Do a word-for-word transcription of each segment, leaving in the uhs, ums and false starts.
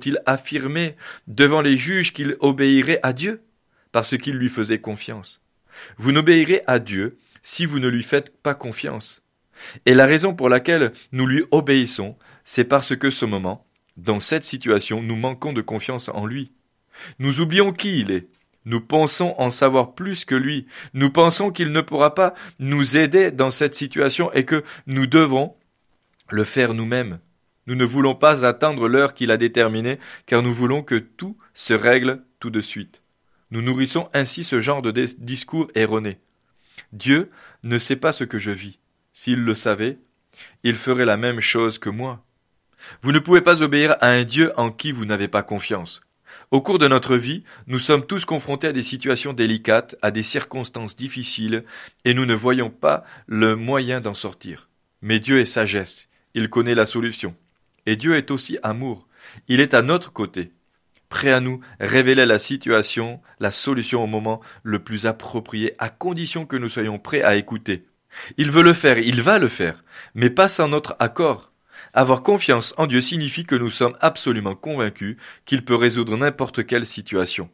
ont-ils affirmé devant les juges qu'ils obéiraient à Dieu, parce qu'ils lui faisaient confiance. Vous n'obéirez à Dieu si vous ne lui faites pas confiance. Et la raison pour laquelle nous lui obéissons, c'est parce que ce moment, dans cette situation, nous manquons de confiance en lui. Nous oublions qui il est. Nous pensons en savoir plus que lui. Nous pensons qu'il ne pourra pas nous aider dans cette situation et que nous devons le faire nous-mêmes. Nous ne voulons pas attendre l'heure qu'il a déterminée, car nous voulons que tout se règle tout de suite. Nous nourrissons ainsi ce genre de discours erroné. Dieu ne sait pas ce que je vis. S'il le savait, il ferait la même chose que moi. Vous ne pouvez pas obéir à un Dieu en qui vous n'avez pas confiance. Au cours de notre vie, nous sommes tous confrontés à des situations délicates, à des circonstances difficiles, et nous ne voyons pas le moyen d'en sortir. Mais Dieu est sagesse, il connaît la solution. Et Dieu est aussi amour, il est à notre côté, prêt à nous révéler la situation, la solution au moment le plus approprié, à condition que nous soyons prêts à écouter. Il veut le faire, il va le faire, mais pas sans notre accord. Avoir confiance en Dieu signifie que nous sommes absolument convaincus qu'il peut résoudre n'importe quelle situation.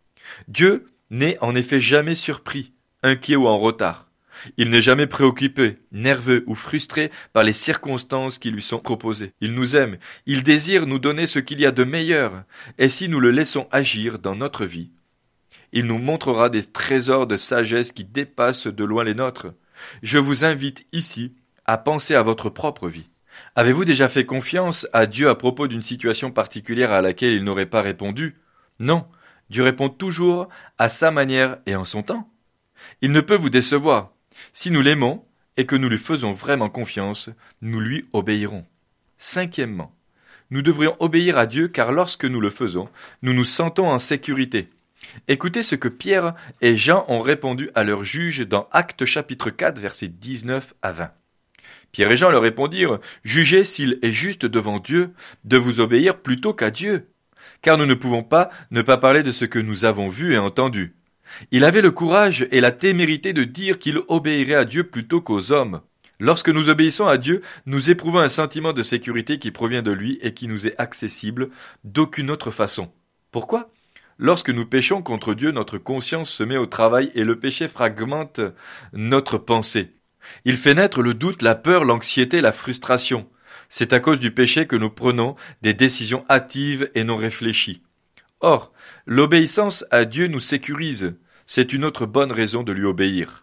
Dieu n'est en effet jamais surpris, inquiet ou en retard. Il n'est jamais préoccupé, nerveux ou frustré par les circonstances qui lui sont proposées. Il nous aime, il désire nous donner ce qu'il y a de meilleur, et si nous le laissons agir dans notre vie, il nous montrera des trésors de sagesse qui dépassent de loin les nôtres. Je vous invite ici à penser à votre propre vie. Avez-vous déjà fait confiance à Dieu à propos d'une situation particulière à laquelle il n'aurait pas répondu? Non, Dieu répond toujours à sa manière et en son temps. Il ne peut vous décevoir. Si nous l'aimons et que nous lui faisons vraiment confiance, nous lui obéirons. Cinquièmement, nous devrions obéir à Dieu car lorsque nous le faisons, nous nous sentons en sécurité. Écoutez ce que Pierre et Jean ont répondu à leur juge dans Actes chapitre quatre, versets dix-neuf à vingt. Pierre et Jean leur répondirent, « Jugez s'il est juste devant Dieu de vous obéir plutôt qu'à Dieu, car nous ne pouvons pas ne pas parler de ce que nous avons vu et entendu. » Il avait le courage et la témérité de dire qu'il obéirait à Dieu plutôt qu'aux hommes. Lorsque nous obéissons à Dieu, nous éprouvons un sentiment de sécurité qui provient de lui et qui nous est accessible d'aucune autre façon. Pourquoi ? Lorsque nous péchons contre Dieu, notre conscience se met au travail et le péché fragmente notre pensée. Il fait naître le doute, la peur, l'anxiété, la frustration. C'est à cause du péché que nous prenons des décisions hâtives et non réfléchies. Or, l'obéissance à Dieu nous sécurise. C'est une autre bonne raison de lui obéir.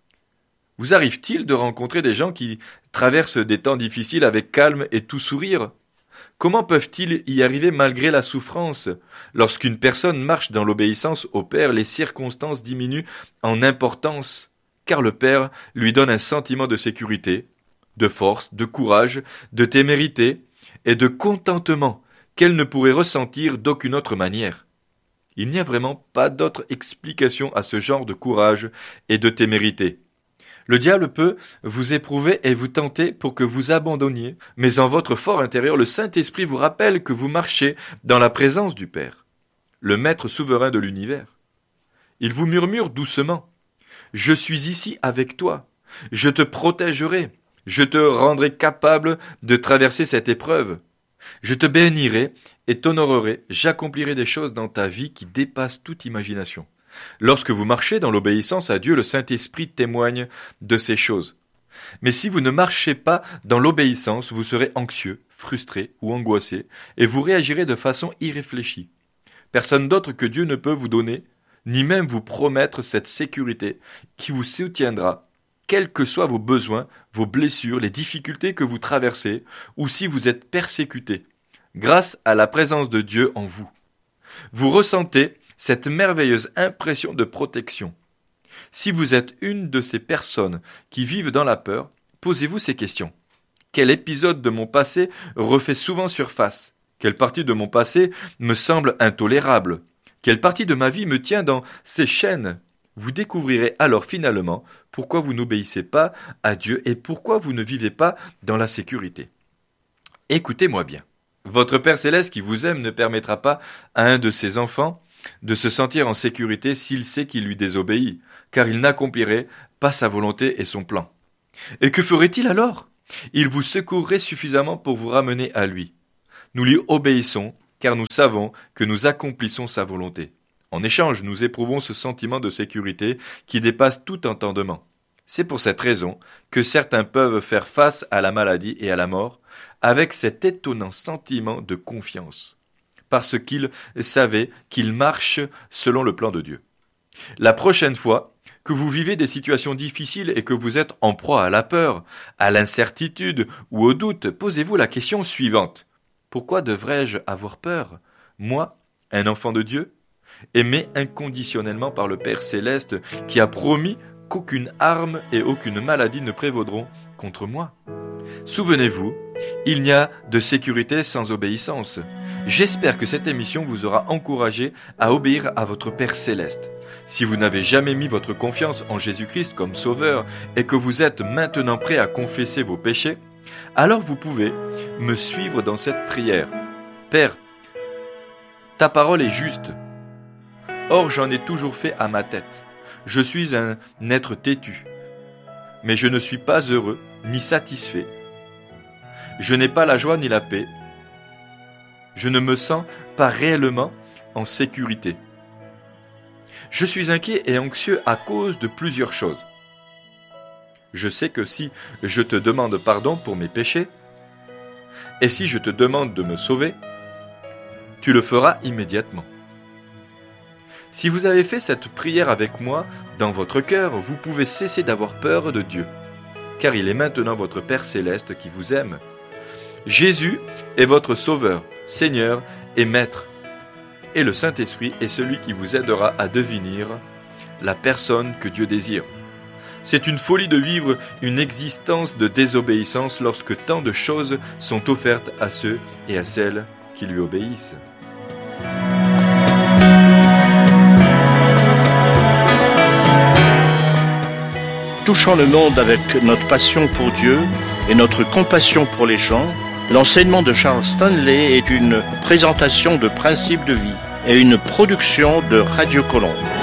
Vous arrive-t-il de rencontrer des gens qui traversent des temps difficiles avec calme et tout sourire ? Comment peuvent-ils y arriver malgré la souffrance ? Lorsqu'une personne marche dans l'obéissance au Père, les circonstances diminuent en importance, car le Père lui donne un sentiment de sécurité, de force, de courage, de témérité et de contentement qu'elle ne pourrait ressentir d'aucune autre manière. Il n'y a vraiment pas d'autre explication à ce genre de courage et de témérité. Le diable peut vous éprouver et vous tenter pour que vous abandonniez, mais en votre fort intérieur, le Saint-Esprit vous rappelle que vous marchez dans la présence du Père, le Maître souverain de l'univers. Il vous murmure doucement, « Je suis ici avec toi, je te protégerai, je te rendrai capable de traverser cette épreuve. Je te bénirai et t'honorerai, j'accomplirai des choses dans ta vie qui dépassent toute imagination. » Lorsque vous marchez dans l'obéissance à Dieu, le Saint-Esprit témoigne de ces choses. Mais si vous ne marchez pas dans l'obéissance, vous serez anxieux, frustré ou angoissé, et vous réagirez de façon irréfléchie. Personne d'autre que Dieu ne peut vous donner, ni même vous promettre cette sécurité qui vous soutiendra, quels que soient vos besoins, vos blessures, les difficultés que vous traversez, ou si vous êtes persécuté, grâce à la présence de Dieu en vous. Vous ressentez cette merveilleuse impression de protection. Si vous êtes une de ces personnes qui vivent dans la peur, posez-vous ces questions. Quel épisode de mon passé refait souvent surface ? Quelle partie de mon passé me semble intolérable ? Quelle partie de ma vie me tient dans ces chaînes ? Vous découvrirez alors finalement pourquoi vous n'obéissez pas à Dieu et pourquoi vous ne vivez pas dans la sécurité. Écoutez-moi bien. Votre Père Céleste qui vous aime ne permettra pas à un de ses enfants de se sentir en sécurité s'il sait qu'il lui désobéit, car il n'accomplirait pas sa volonté et son plan. Et que ferait-il alors ? Il vous secourrait suffisamment pour vous ramener à lui. Nous lui obéissons car nous savons que nous accomplissons sa volonté. En échange, nous éprouvons ce sentiment de sécurité qui dépasse tout entendement. C'est pour cette raison que certains peuvent faire face à la maladie et à la mort avec cet étonnant sentiment de confiance, parce qu'ils savaient qu'ils marchent selon le plan de Dieu. La prochaine fois que vous vivez des situations difficiles et que vous êtes en proie à la peur, à l'incertitude ou au doute, posez-vous la question suivante. Pourquoi devrais-je avoir peur, moi, un enfant de Dieu, aimé inconditionnellement par le Père Céleste qui a promis qu'aucune arme et aucune maladie ne prévaudront contre moi? Souvenez-vous, il n'y a de sécurité sans obéissance. J'espère que cette émission vous aura encouragé à obéir à votre Père Céleste. Si vous n'avez jamais mis votre confiance en Jésus-Christ comme Sauveur et que vous êtes maintenant prêt à confesser vos péchés, alors vous pouvez me suivre dans cette prière. Père, ta parole est juste. Or j'en ai toujours fait à ma tête. Je suis un être têtu. Mais je ne suis pas heureux ni satisfait. Je n'ai pas la joie ni la paix. Je ne me sens pas réellement en sécurité. Je suis inquiet et anxieux à cause de plusieurs choses. Je sais que si je te demande pardon pour mes péchés, et si je te demande de me sauver, tu le feras immédiatement. Si vous avez fait cette prière avec moi dans votre cœur, vous pouvez cesser d'avoir peur de Dieu, car il est maintenant votre Père Céleste qui vous aime. Jésus est votre Sauveur, Seigneur et Maître, et le Saint-Esprit est celui qui vous aidera à devenir la personne que Dieu désire. C'est une folie de vivre une existence de désobéissance lorsque tant de choses sont offertes à ceux et à celles qui lui obéissent. Touchant le monde avec notre passion pour Dieu et notre compassion pour les gens, l'enseignement de Charles Stanley est une présentation de principes de vie et une production de Radio Colombe.